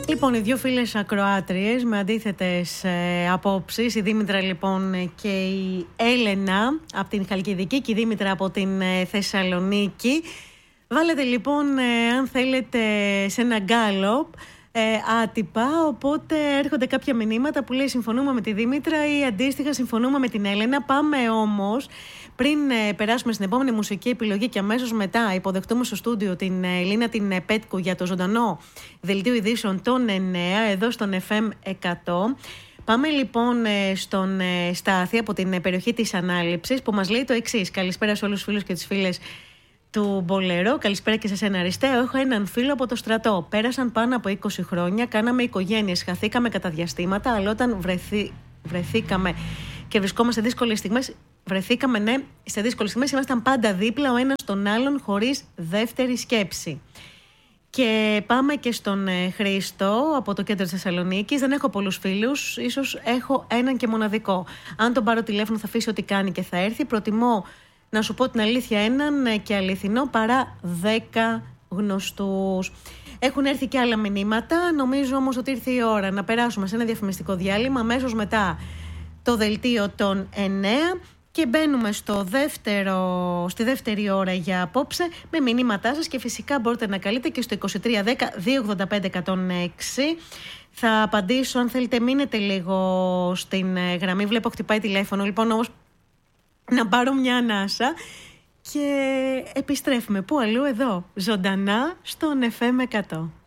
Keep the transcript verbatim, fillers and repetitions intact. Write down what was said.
Λοιπόν, οι δύο φίλες ακροάτριες με αντίθετες ε, απόψεις, η Δήμητρα λοιπόν και η Έλενα από την Χαλκιδική και η Δήμητρα από την ε, Θεσσαλονίκη. Βάλετε λοιπόν, ε, αν θέλετε, σε ένα γκάλοπ ε, άτυπα, οπότε έρχονται κάποια μηνύματα που λέει συμφωνούμε με τη Δήμητρα ή αντίστοιχα συμφωνούμε με την Έλενα. Πάμε όμως, πριν ε, περάσουμε στην επόμενη μουσική επιλογή και αμέσως μετά υποδεχτούμε στο στούντιο την Ελίνα την Πέτκου για το ζωντανό δελτίο ειδήσεων των εννέα εδώ στον εφ εμ εκατό. Πάμε λοιπόν στον Στάθη από την περιοχή της Ανάληψης που μας λέει το εξής. Καλησπέρα σε όλους τους φίλους και τις φίλες του Μπολερό. Καλησπέρα και σε σένα, Αριστέα. Έχω έναν φίλο από το στρατό. Πέρασαν πάνω από είκοσι χρόνια, κάναμε οικογένειες, χαθήκαμε κατά διαστήματα, αλλά όταν βρεθή, βρεθήκαμε και βρισκόμαστε σε δύσκολες στιγμές, βρεθήκαμε ναι, σε δύσκολες στιγμές, ήμασταν πάντα δίπλα ο ένας τον άλλον χωρίς δεύτερη σκέψη. Και πάμε και στον ε, Χρήστο από το κέντρο της Θεσσαλονίκης. Δεν έχω πολλούς φίλους, ίσως έχω έναν και μοναδικό. Αν τον πάρω τηλέφωνο θα αφήσει ό,τι κάνει και θα έρθει. Προτιμώ να σου πω την αλήθεια έναν ε, και αληθινό παρά δέκα γνωστούς. Έχουν έρθει και άλλα μηνύματα. Νομίζω όμως ότι ήρθε η ώρα να περάσουμε σε ένα διαφημιστικό διάλειμμα. Αμέσως μετά το δελτίο των εννέα. Και μπαίνουμε στο δεύτερο, στη δεύτερη ώρα για απόψε με μηνύματά σας και φυσικά μπορείτε να καλείτε και στο είκοσι τρία δέκα δύο ογδόντα πέντε εκατόν έξι. Θα απαντήσω, αν θέλετε μείνετε λίγο στην γραμμή, βλέπω χτυπάει τηλέφωνο, λοιπόν όμως να πάρω μια ανάσα και επιστρέφουμε. Πού αλλού? Εδώ, ζωντανά στον εφ εμ εκατό.